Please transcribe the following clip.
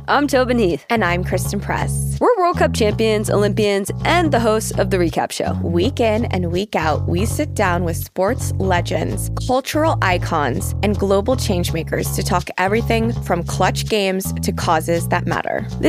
I'm Tobin Heath. And I'm Kristen Press. We're World Cup champions, Olympians, and the hosts of The Recap Show. Week in and week out, we sit down with sports legends, cultural icons, and global changemakers to talk everything from clutch games to causes that matter.